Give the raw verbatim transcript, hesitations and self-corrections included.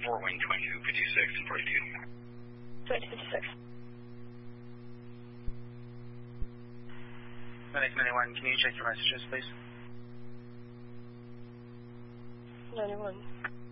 four, wing twenty-two fifty-six, forty-two. twenty fifty-six. Medic ninety-one, can you check your messages, please? ninety-one.